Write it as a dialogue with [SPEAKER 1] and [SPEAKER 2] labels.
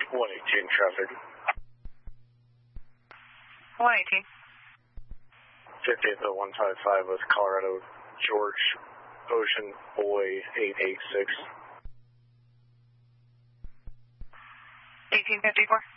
[SPEAKER 1] 118 traffic.
[SPEAKER 2] 118.
[SPEAKER 1] 50th at 155 with Colorado George Ocean Boy 886.
[SPEAKER 2] 1854.